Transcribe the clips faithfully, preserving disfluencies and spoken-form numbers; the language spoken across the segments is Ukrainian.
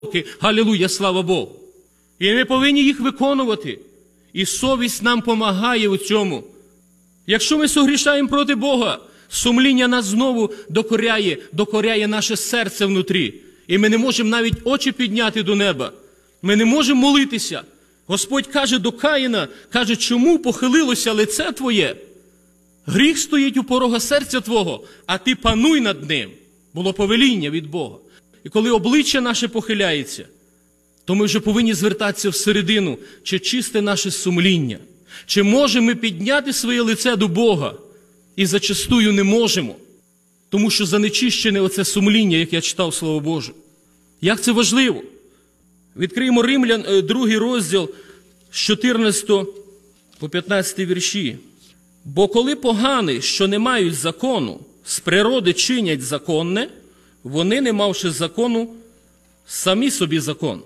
Галілуя, слава Богу. І ми повинні їх виконувати. І совість нам помагає у цьому. Якщо ми согрішаємо проти Бога, сумління нас знову докоряє, докоряє наше серце внутрі. І ми не можемо навіть очі підняти до неба. Ми не можемо молитися. Господь каже до Каїна, каже, чому похилилося лице твоє? Гріх стоїть у порога серця твого, а ти пануй над ним. Було повеління від Бога. І коли обличчя наше похиляється, то ми вже повинні звертатися всередину, чи чисте наше сумління, чи можемо ми підняти своє лице до Бога. І зачастую не можемо, тому що занечищене оце сумління, як я читав Слово Боже. Як це важливо? Відкриємо Римлян, другий розділ, з чотирнадцятого по п'ятнадцятий вірші. «Бо коли погані, що не мають закону, з природи чинять законне, вони, не мавши закону, самі собі закон,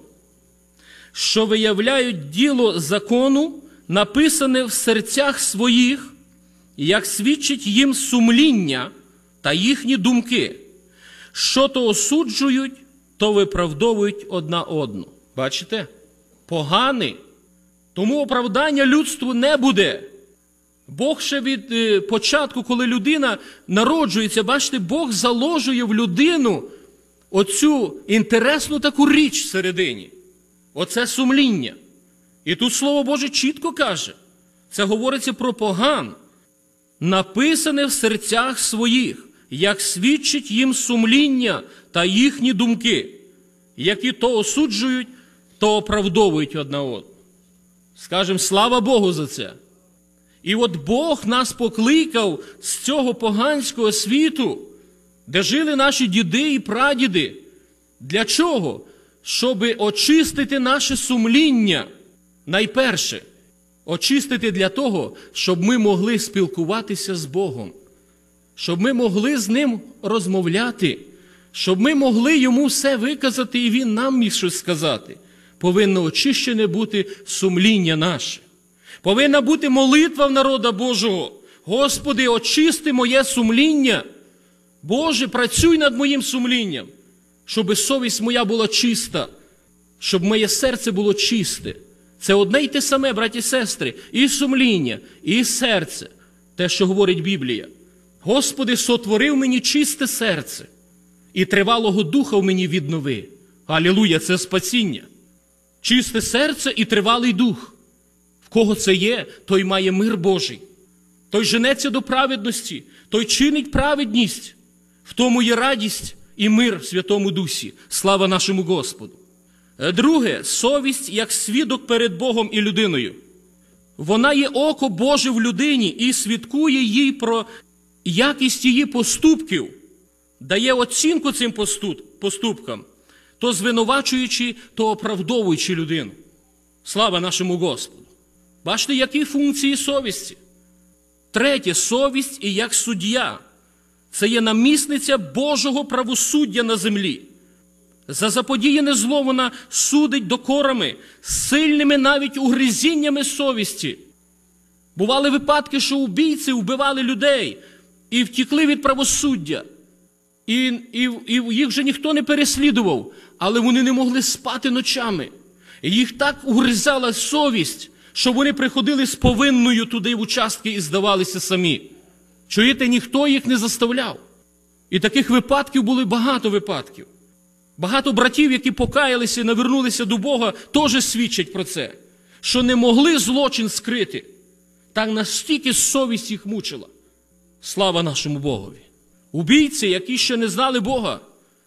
що виявляють діло закону, написане в серцях своїх, як свідчить їм сумління та їхні думки, що то осуджують, то виправдовують одна одну». Бачите? Поганий. Тому оправдання людству не буде. Бог ще від е, початку, коли людина народжується, бачите, Бог заложує в людину оцю інтересну таку річ всередині. Оце сумління. І тут Слово Боже чітко каже, це говориться про поган, написане в серцях своїх, як свідчить їм сумління та їхні думки, які то осуджують, то оправдовують одна одну. Скажемо, слава Богу за це. І от Бог нас покликав з цього поганського світу, де жили наші діди і прадіди. Для чого? Щоби очистити наше сумління. Найперше, очистити для того, щоб ми могли спілкуватися з Богом. Щоб ми могли з Ним розмовляти. Щоб ми могли Йому все виказати, і Він нам міг щось сказати. Повинно очищене бути сумління наше. Повинна бути молитва в народа Божого. Господи, очисти моє сумління. Боже, працюй над моїм сумлінням, щоб совість моя була чиста, щоб моє серце було чисте. Це одне й те саме, браті і сестри, і сумління, і серце. Те, що говорить Біблія. Господи, сотворив мені чисте серце, і тривалого духа в мені віднови. Алілуя, це спасіння. Чисте серце і тривалий дух. В кого це є, той має мир Божий. Той женеться до праведності, той чинить праведність. В тому є радість і мир в Святому Дусі. Слава нашому Господу. Друге, совість як свідок перед Богом і людиною. Вона є око Боже в людині і свідкує їй про якість її поступків, дає оцінку цим поступкам, то звинувачуючи, то оправдовуючи людину. Слава нашому Господу. Бачите, які функції совісті? Третє, совість і як суддя. Це є намісниця Божого правосуддя на землі. За заподіяне зло вона судить докорами, сильними навіть угризіннями совісті. Бували випадки, що убійці вбивали людей і втікли від правосуддя. І, і, і їх вже ніхто не переслідував, але вони не могли спати ночами. І їх так угризала совість, що вони приходили з повинною туди в участки і здавалися самі. Чуєте, ніхто їх не заставляв. І таких випадків були багато випадків. Багато братів, які покаялися і навернулися до Бога, теж свідчать про це, що не могли злочин скрити. Так настільки совість їх мучила. Слава нашому Богові. Убійці, які ще не знали Бога,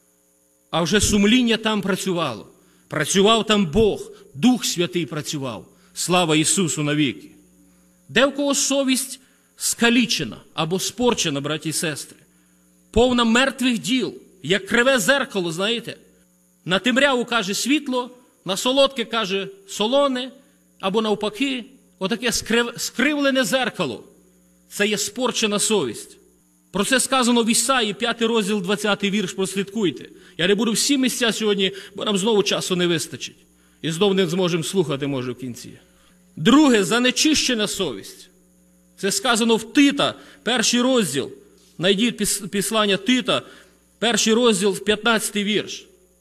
а вже сумління там працювало. Працював там Бог, Дух Святий працював. Слава Ісусу навіки. Де в кого совість скалічена або спорчена, браті і сестри, повна мертвих діл, як криве зеркало, знаєте. На темряву каже світло, на солодке каже солоне, або навпаки, отаке скрив... скривлене зеркало. Це є спорчена совість. Про це сказано в Ісаї, п'ятий розділ, двадцятий вірш, прослідкуйте. Я не буду всі місця сьогодні, бо нам знову часу не вистачить. І знову не зможемо слухати, може, в кінці. Друге, занечищена совість. Це сказано в Тита, перший розділ. Найдіть післання Тита, перший розділ, п'ятнадцятий вірш.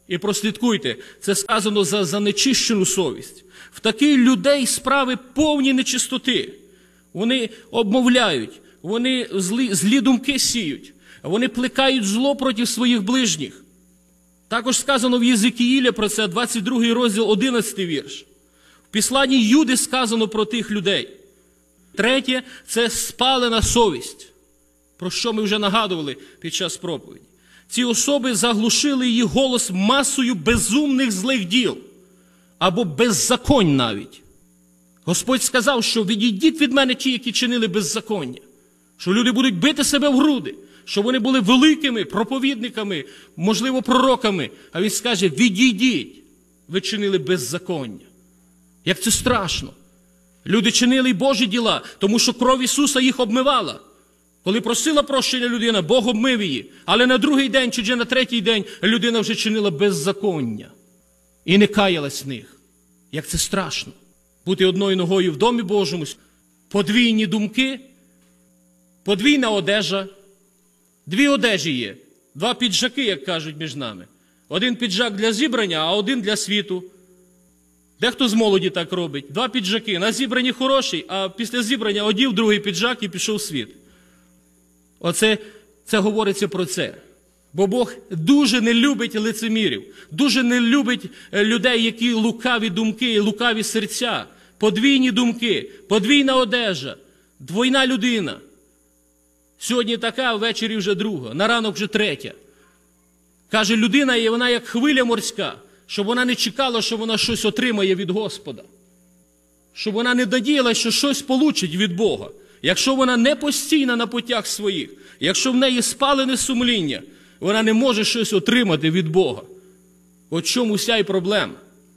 І прослідкуйте, це сказано за, за нечищену совість. В таких людей справи повні нечистоти. Вони обмовляють, вони злі, злі думки сіють, вони плекають зло проти своїх ближніх. Також сказано в Єзекіїля про це, двадцять другий розділ, одинадцятий вірш. В післанні Юди сказано про тих людей. Третє – це спалена совість, про що ми вже нагадували під час проповіді. Ці особи заглушили її голос масою безумних злих діл, або беззаконь навіть. Господь сказав, що відійдіть від мене ті, які чинили беззаконня, що люди будуть бити себе в груди, що вони були великими проповідниками, можливо, пророками, а він скаже, відійдіть, ви чинили беззаконня. Як це страшно. Люди чинили й Божі діла, тому що кров Ісуса їх обмивала. Коли просила прощення людина, Бог обмив її. Але на другий день чи вже на третій день людина вже чинила беззаконня. І не каялась в них. Як це страшно. Бути одною ногою в домі Божому, подвійні думки, подвійна одежа. Дві одежі є. Два піджаки, як кажуть між нами. Один піджак для зібрання, а один для світу. Дехто з молоді так робить. Два піджаки. На зібранні хороший, а після зібрання одів другий піджак і пішов в світ. Оце, це говориться про це. Бо Бог дуже не любить лицемірів, дуже не любить людей, які лукаві думки, лукаві серця, подвійні думки, подвійна одежа, двойна людина. Сьогодні така, а ввечері вже друга, на ранок вже третя. Каже, людина, і вона як хвиля морська, щоб вона не чекала, що вона щось отримає від Господа. Щоб вона не надіялася, що щось получить від Бога. Якщо вона не постійна на путях своїх, якщо в неї спалене сумління, вона не може щось отримати від Бога. От чому вся і проблема.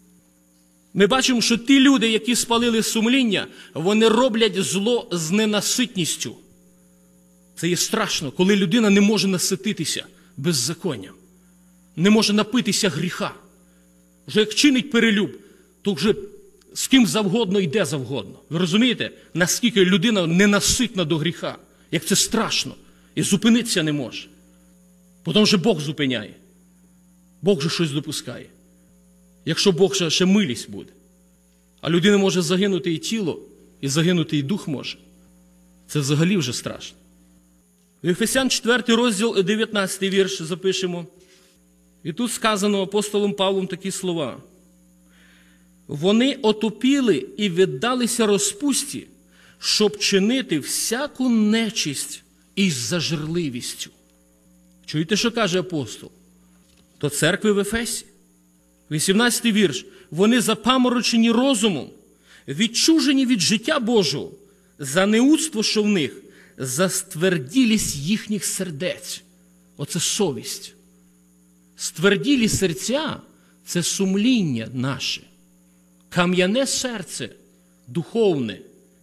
Ми бачимо, що ті люди, які спалили сумління, вони роблять зло з ненаситністю. Це є страшно, коли людина не може насититися беззаконням, не може напитися гріха. Вже як чинить перелюб, то вже з ким завгодно йде завгодно. Ви розумієте, наскільки людина ненаситна до гріха, як це страшно, і зупинитися не може. Тому що Бог зупиняє. Бог же щось допускає. Якщо Бог ще, ще милість буде. А людина може загинути і тіло, і загинути і дух може. Це взагалі вже страшно. В Ефесян четвертий розділ, дев'ятнадцятий вірш запишемо. І тут сказано апостолом Павлом такі слова. Вони отупіли і віддалися розпусті, щоб чинити всяку нечисть із зажерливістю. Чуєте, що каже апостол? До церкви в Ефесі. вісімнадцятий вірш. Вони запаморочені розумом, відчужені від життя Божого, за неудство, що в них, за стверділість їхніх сердець. Оце совість. Стверділі серця – це сумління наше. Кам'яне серце, духовне,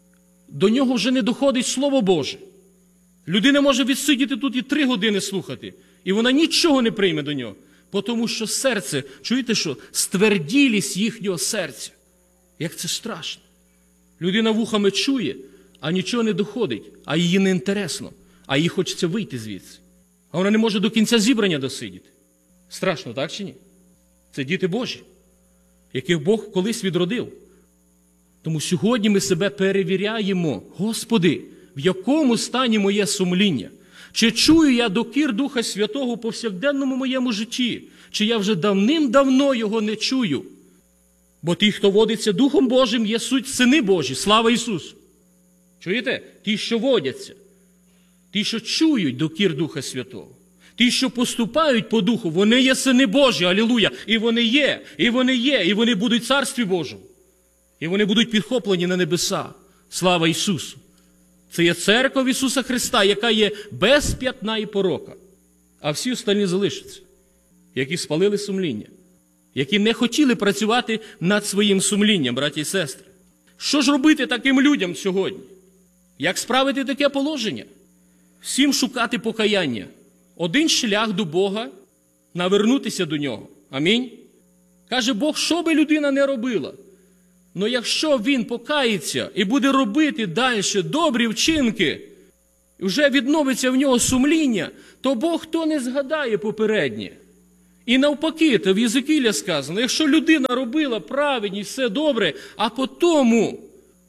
до нього вже не доходить Слово Боже. Людина може відсидіти тут і три години слухати, і вона нічого не прийме до нього, тому що серце, чуєте що, стверділість їхнього серця. Як це страшно. Людина вухами чує, а нічого не доходить, а їй не інтересно, а їй хочеться вийти звідси. А вона не може до кінця зібрання досидіти. Страшно, так чи ні? Це діти Божі, яких Бог колись відродив. Тому сьогодні ми себе перевіряємо. Господи, в якому стані моє сумління? Чи чую я докір Духа Святого в повсякденному моєму житті? Чи я вже давним-давно його не чую? Бо ті, хто водиться Духом Божим, є суть сини Божі. Слава Ісусу! Чуєте? Ті, що водяться. Ті, що чують докір Духа Святого. Ті, що поступають по Духу, вони є сини Божі, алілуя. І вони є, і вони є, і вони будуть в Царстві Божому. І вони будуть підхоплені на небеса. Слава Ісусу! Це є церква Ісуса Христа, яка є без п'ятна і порока. А всі остальні залишаться, які спалили сумління, які не хотіли працювати над своїм сумлінням, браті і сестри. Що ж робити таким людям сьогодні? Як справити таке положення? Всім шукати покаяння. Один шлях до Бога – навернутися до Нього. Амінь. Каже Бог, що би людина не робила. Но якщо він покається і буде робити далі добрі вчинки, і вже відновиться в нього сумління, то Бог то не згадає попереднє. І навпаки, то в Єзекіля сказано, якщо людина робила праведні, все добре, а потім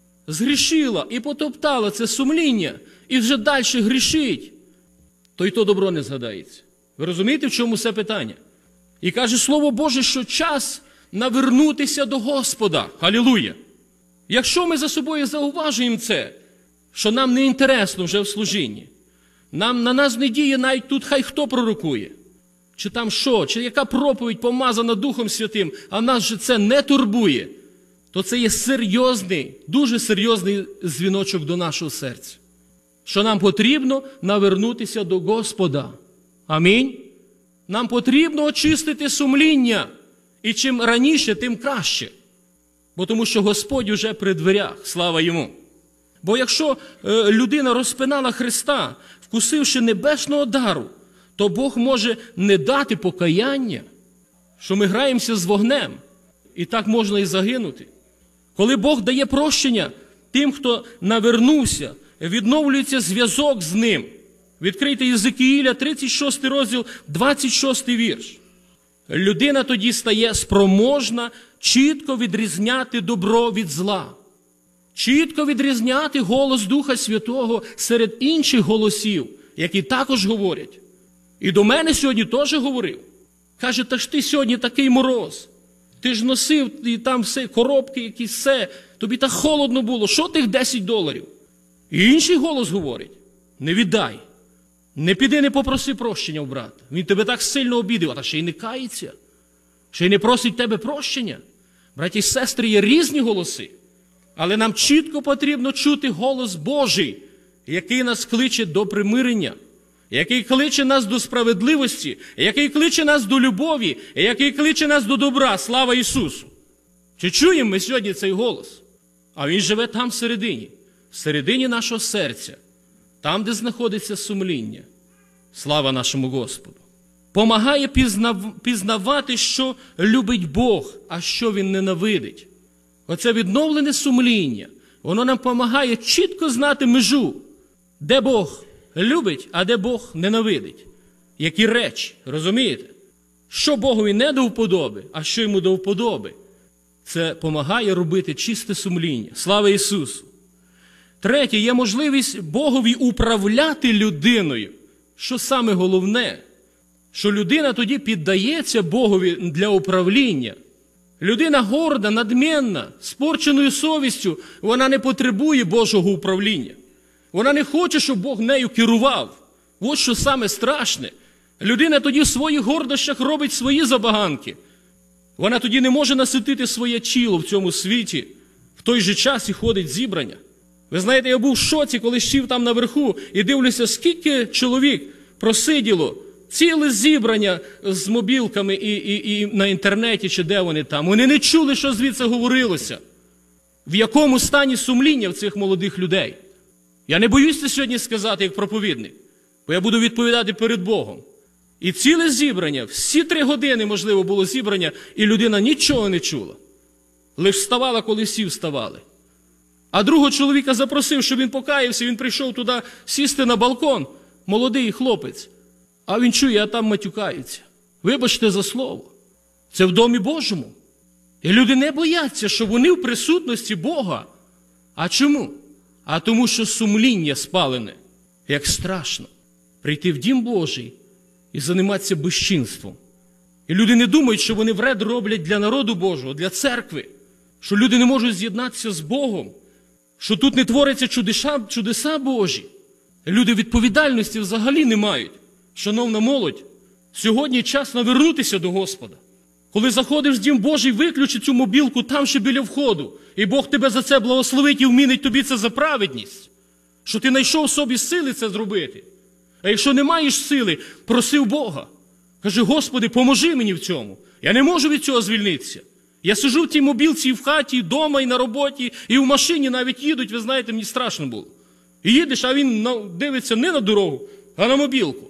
згрішила і потоптала це сумління, і вже далі грішить, то й то добро не згадається. Ви розумієте, в чому це питання? І каже Слово Боже, що час навернутися до Господа. Алілуя! Якщо ми за собою зауважуємо це, що нам не інтересно вже в служінні, нам, на нас не діє навіть тут хай хто пророкує, чи там що, чи яка проповідь помазана Духом Святим, а нас же це не турбує, то це є серйозний, дуже серйозний дзвіночок до нашого серця. Що нам потрібно навернутися до Господа. Амінь. Нам потрібно очистити сумління. І чим раніше, тим краще. Бо тому що Господь уже при дверях. Слава Йому. Бо якщо е, людина розпинала Христа, вкусивши небесного дару, то Бог може не дати покаяння, що ми граємося з вогнем. І так можна і загинути. Коли Бог дає прощення тим, хто навернувся, відновлюється зв'язок з ним. Відкрийте Єзекіїля, тридцять шостий розділ, двадцять шостий вірш. Людина тоді стає спроможна чітко відрізняти добро від зла. Чітко відрізняти голос Духа Святого серед інших голосів, які також говорять. І до мене сьогодні теж говорив. Каже, та ж ти сьогодні такий мороз. Ти ж носив і там все, коробки якісь, все. Тобі так холодно було. Що тих десять доларів? І інший голос говорить, не віддай. Не піди, не попроси прощення у брата. Він тебе так сильно обідив, а ще й не кається. Ще й не просить тебе прощення. Браті і сестри, є різні голоси. Але нам чітко потрібно чути голос Божий, який нас кличе до примирення, який кличе нас до справедливості, який кличе нас до любові, який кличе нас до добра. Слава Ісусу! Чи чуємо ми сьогодні цей голос? А Він живе там всередині, всередині нашого серця, там, де знаходиться сумління. Слава нашому Господу! Помагає пізнав... пізнавати, що любить Бог, а що Він ненавидить. Оце відновлене сумління, воно нам допомагає чітко знати межу, де Бог любить, а де Бог ненавидить. Які речі, розумієте? Що Богові не до вподоби, а що Йому до вподоби. Це допомагає робити чисте сумління. Слава Ісусу! Третє, є можливість Богові управляти людиною. Що саме головне? Що людина тоді піддається Богові для управління. Людина горда, надмінна, з порченою совістю, вона не потребує Божого управління. Вона не хоче, щоб Бог нею керував. Ось що саме страшне. Людина тоді в своїх гордощах робить свої забаганки. Вона тоді не може наситити своє тіло в цьому світі. В той же час і ходить зібрання. Ви знаєте, я був в шоці, коли сів там наверху і дивлюся, скільки чоловік просиділо ціле зібрання з мобілками і, і, і на інтернеті, чи де вони там. Вони не чули, що звідси говорилося. В якому стані сумління в цих молодих людей. Я не боюсь це сьогодні сказати, як проповідник, бо я буду відповідати перед Богом. І ціле зібрання, всі три години, можливо, було зібрання, і людина нічого не чула. Лише вставала, коли всі вставали. А другого чоловіка запросив, щоб він покаявся, він прийшов туди сісти на балкон, молодий хлопець. А він чує, а там матюкаються. Вибачте за слово. Це в домі Божому. І люди не бояться, що вони в присутності Бога. А чому? А тому, що сумління спалене. Як страшно прийти в дім Божий і займатися безчинством. І люди не думають, що вони вред роблять для народу Божого, для церкви. Що люди не можуть з'єднатися з Богом. Що тут не творяться чудеса, чудеса Божі. Люди відповідальності взагалі не мають. Шановна молодь, сьогодні час навернутися до Господа. Коли заходиш в дім Божий, виключи цю мобілку там ще біля входу. І Бог тебе за це благословить і вмінить тобі це за праведність. Що ти знайшов в собі сили це зробити. А якщо не маєш сили, проси в Бога. Кажи, Господи, поможи мені в цьому. Я не можу від цього звільнитися. Я сиджу в тій мобілці і в хаті, і вдома, і на роботі, і в машині навіть їдуть, ви знаєте, мені страшно було. І їдеш, а він дивиться не на дорогу, а на мобілку.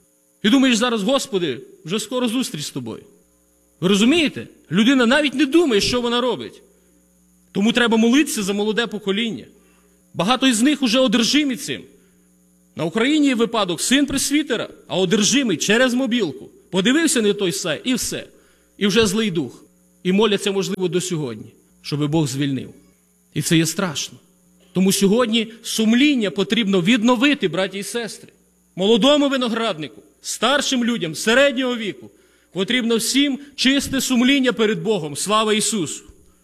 І думаєш зараз, Господи, вже скоро зустріч з тобою. Ви розумієте? Людина навіть не думає, що вона робить. Тому треба молитися за молоде покоління. Багато із них вже одержимі цим. На Україні є випадок син пресвітера, а одержимий через мобілку. Подивився на той сайт і все. І вже злий дух. І моляться, можливо, до сьогодні, щоб Бог звільнив. І це є страшно. Тому сьогодні сумління потрібно відновити, браті і сестри. Молодому винограднику, старшим людям, середнього віку. Потрібно всім чисте сумління перед Богом. Слава Ісусу!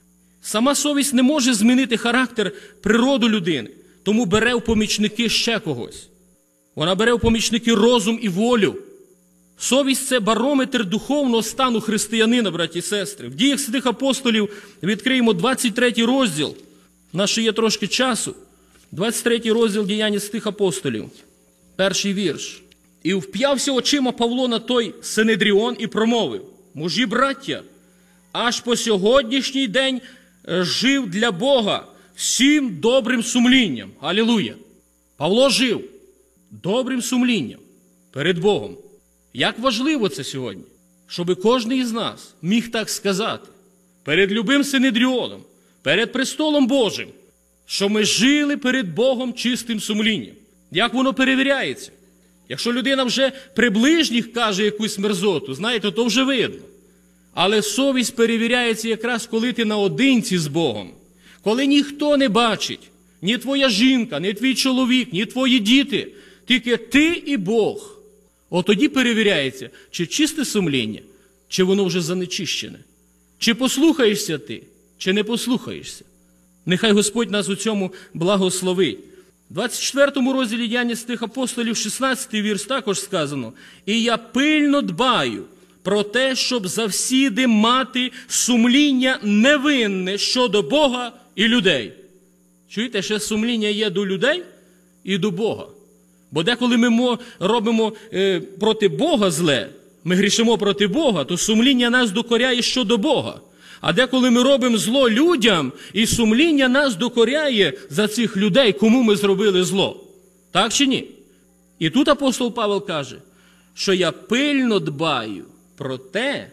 Сама совість не може змінити характер, природу людини. Тому бере в помічники ще когось. Вона бере в помічники розум і волю. Совість – це барометр духовного стану християнина, браті і сестри. В Діях святих апостолів відкриємо двадцять третій розділ. У нас ще є трошки часу. двадцять третій розділ Діянь святих апостолів. Перший вірш. «І вп'явся очима Павло на той Синедріон і промовив: мужі, браття, аж по сьогоднішній день жив для Бога всім добрим сумлінням». Алілуя! Павло жив добрим сумлінням перед Богом. Як важливо це сьогодні, щоб кожен із нас міг так сказати перед любим Синедріоном, перед престолом Божим, що ми жили перед Богом чистим сумлінням. Як воно перевіряється? Якщо людина вже при ближніх каже якусь мерзоту, знаєте, то вже видно. Але совість перевіряється якраз, коли ти наодинці з Богом. Коли ніхто не бачить, ні твоя жінка, ні твій чоловік, ні твої діти, тільки ти і Бог. От тоді перевіряється, чи чисте сумління, чи воно вже занечищене. Чи послухаєшся ти, чи не послухаєшся. Нехай Господь нас у цьому благословить. В двадцять четвертому розділі Діянь святих апостолів, шістнадцятий вірш також сказано: «І я пильно дбаю про те, щоб завсіди мати сумління невинне щодо Бога і людей». Чуєте, ще сумління є до людей і до Бога. Бо деколи ми робимо е, проти Бога зле, ми грішимо проти Бога, то сумління нас докоряє щодо Бога. А деколи ми робимо зло людям, і сумління нас докоряє за цих людей, кому ми зробили зло. Так чи ні? І тут апостол Павел каже, що я пильно дбаю про те,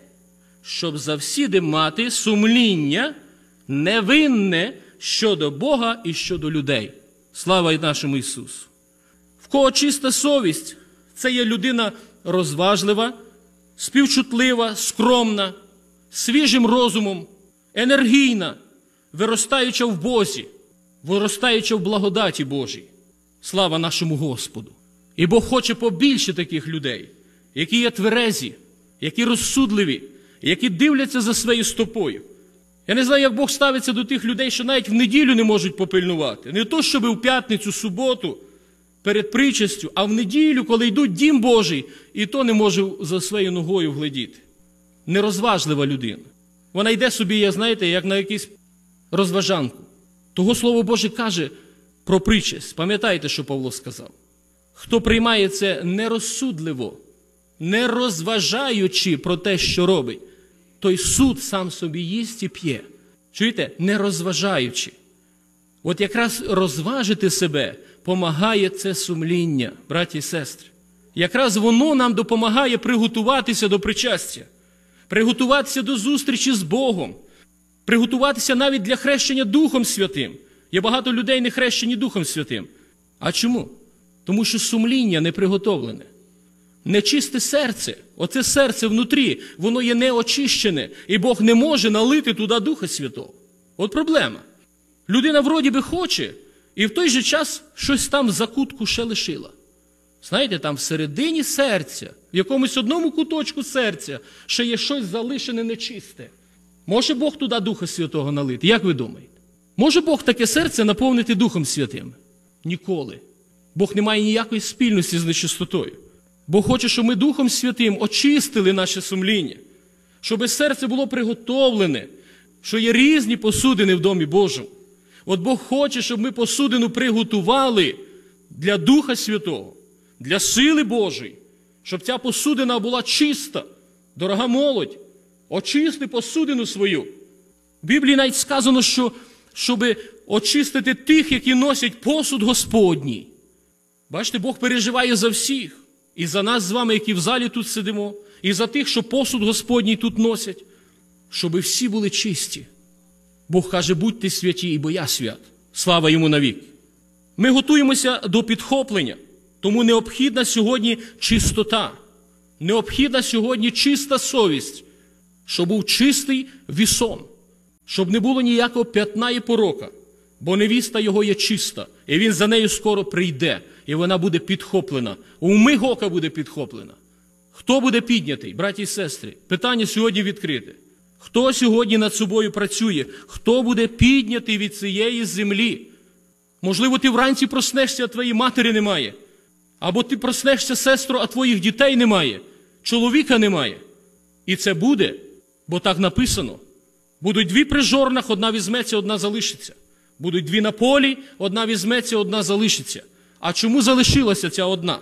щоб завсіди мати сумління невинне щодо Бога і щодо людей. Слава нашому Ісусу! В кого чиста совість, це є людина розважлива, співчутлива, скромна, свіжим розумом, енергійна, виростаюча в Бозі, виростаюча в благодаті Божій. Слава нашому Господу! І Бог хоче побільше таких людей, які є тверезі, які розсудливі, які дивляться за своєю стопою. Я не знаю, як Бог ставиться до тих людей, що навіть в неділю не можуть попильнувати. Не то, щоб в п'ятницю, суботу, перед причастю, а в неділю, коли йдуть в Дім Божий, і то не може за своєю ногою вгледіти. Нерозважлива людина. Вона йде собі, як знаєте, як на якусь розважанку. Того Слово Боже каже про причасть. Пам'ятаєте, що Павло сказав? Хто приймає це нерозсудливо, не розважаючи про те, що робить, той суд сам собі їсть і п'є. Чуєте? Не розважаючи. От якраз розважити себе помагає це сумління, браті і сестри. Якраз воно нам допомагає приготуватися до причастя, приготуватися до зустрічі з Богом, приготуватися навіть для хрещення Духом Святим. Є багато людей не хрещені Духом Святим. А чому? Тому що сумління не приготовлене. Нечисте серце, оце серце внутрі, воно є неочищене, і Бог не може налити туди Духа Святого. От проблема. Людина вроді би хоче, і в той же час щось там в закутку ще лишила. Знаєте, там всередині серця, в якомусь одному куточку серця, ще є щось залишене нечисте. Може Бог туди Духа Святого налити? Як ви думаєте? Може Бог таке серце наповнити Духом Святим? Ніколи. Бог не має ніякої спільності з нечистотою. Бог хоче, щоб ми Духом Святим очистили наше сумління, щоб серце було приготовлене, що є різні посудини в Домі Божому. От Бог хоче, щоб ми посудину приготували для Духа Святого, для сили Божої, щоб ця посудина була чиста. Дорога молодь, очисти посудину свою. В Біблії навіть сказано, що щоб очистити тих, які носять посуд Господній. Бачите, Бог переживає за всіх. І за нас з вами, які в залі тут сидимо, і за тих, що посуд Господній тут носять, щоб всі були чисті. Бог каже, будьте святі, бо я свят. Слава йому навік. Ми готуємося до підхоплення, тому необхідна сьогодні чистота. Необхідна сьогодні чиста совість, щоб був чистий вісон, щоб не було ніякого п'ятна і порока, бо невіста його є чиста, і він за нею скоро прийде, і вона буде підхоплена, вмиг ока буде підхоплена. Хто буде піднятий, браті і сестри? Питання сьогодні відкрите. Хто сьогодні над собою працює? Хто буде піднятий від цієї землі? Можливо, ти вранці проснешся, а твоєї матері немає. Або ти проснешся, сестро, а твоїх дітей немає. Чоловіка немає. І це буде, бо так написано. Будуть дві при жорнах, одна візьметься, одна залишиться. Будуть дві на полі, одна візьметься, одна залишиться. А чому залишилася ця одна?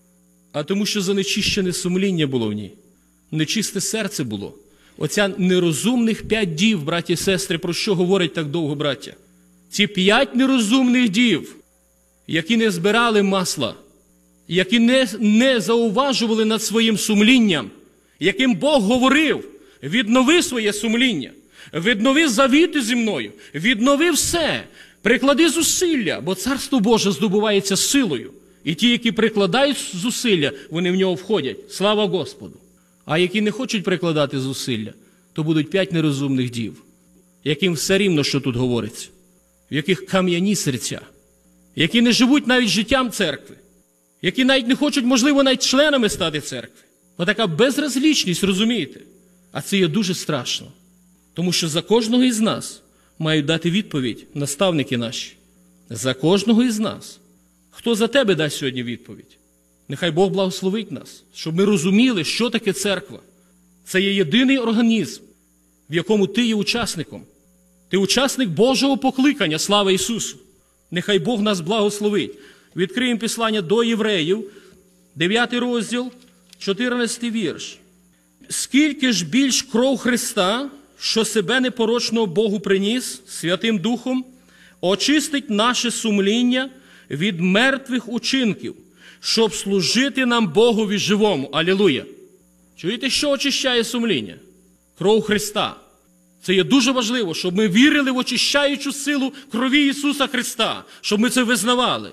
А тому, що занечищене сумління було в ній. Нечисте серце було. Оця нерозумних п'ять дів, браті і сестри, про що говорять так довго, браття? Ці п'ять нерозумних дів, які не збирали масла, які не, не зауважували над своїм сумлінням, яким Бог говорив: віднови своє сумління, віднови завіти зі мною, віднови все, приклади зусилля, бо Царство Боже здобувається силою. І ті, які прикладають зусилля, вони в нього входять. Слава Господу! А які не хочуть прикладати зусилля, то будуть п'ять нерозумних дів, яким все рівно, що тут говориться, в яких кам'яні серця, які не живуть навіть життям церкви, які навіть не хочуть, можливо, навіть членами стати церкви. Отака безразлічність, розумієте? А це є дуже страшно. Тому що за кожного із нас мають дати відповідь наставники наші. За кожного із нас. Хто за тебе дасть сьогодні відповідь? Нехай Бог благословить нас, щоб ми розуміли, що таке церква. Це є єдиний організм, в якому ти є учасником. Ти учасник Божого покликання, слава Ісусу. Нехай Бог нас благословить. Відкриємо послання до Євреїв, дев'ятий розділ, чотирнадцятий вірш. «Скільки ж більш кров Христа, що себе непорочного Богу приніс Святим Духом, очистить наше сумління від мертвих учинків, щоб служити нам Богові живому». Алілуя! Чуєте, що очищає сумління? Кров Христа. Це є дуже важливо, щоб ми вірили в очищаючу силу крові Ісуса Христа, щоб ми це визнавали.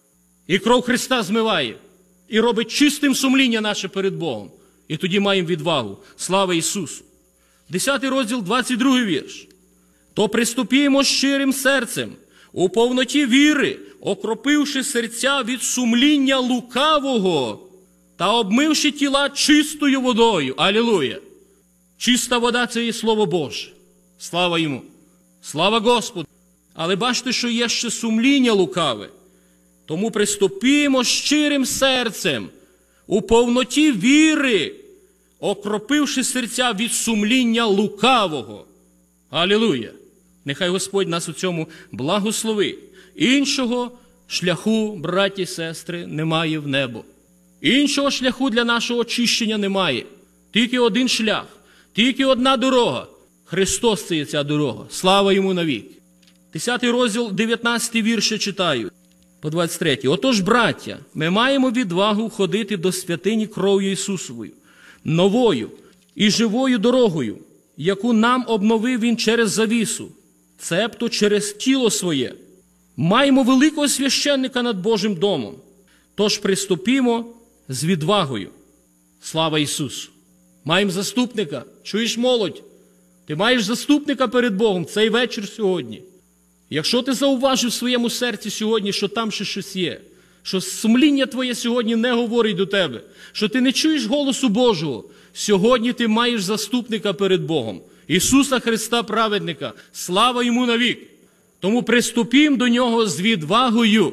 І кров Христа змиває, і робить чистим сумління наше перед Богом. І тоді маємо відвагу. Слава Ісусу! десятий розділ, двадцять другий вірш. «То приступімо щирим серцем, у повноті віри, окропивши серця від сумління лукавого та обмивши тіла чистою водою». Алілуя! Чиста вода – це є Слово Боже. Слава Йому! Слава Господу! Але бачите, що є ще сумління лукаве. «Тому приступімо щирим серцем, у повноті віри, окропивши серця від сумління лукавого». Алілуя! Нехай Господь нас у цьому благословить. Іншого шляху, браті і сестри, немає в небо. Іншого шляху для нашого очищення немає. Тільки один шлях, тільки одна дорога. Христос – це є ця дорога. Слава Йому навік. десятий розділ, дев'ятнадцятий вірш я читаю. По двадцять третій. «Отож, браття, ми маємо відвагу ходити до святині кров'ю Ісусовою, новою і живою дорогою, яку нам обновив Він через завісу, цебто через тіло своє. Маємо великого священника над Божим домом, тож приступімо з відвагою». Слава Ісусу! Маємо заступника. Чуєш, молодь? Ти маєш заступника перед Богом цей вечір сьогодні. Якщо ти зауважив в своєму серці сьогодні, що там ще щось є, що сумління твоє сьогодні не говорить до тебе, що ти не чуєш голосу Божого, сьогодні ти маєш заступника перед Богом. Ісуса Христа праведника. Слава Йому навік! Тому приступім до Нього з відвагою.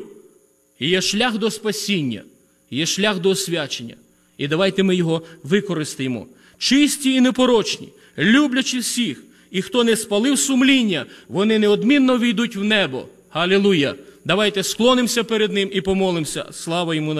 І є шлях до спасіння, є шлях до освячення. І давайте ми його використаємо. Чисті і непорочні, люблячи всіх, і хто не спалив сумління, вони неодмінно війдуть в небо. Алілуя! Давайте склонимося перед Ним і помолимося. Слава Йому навік!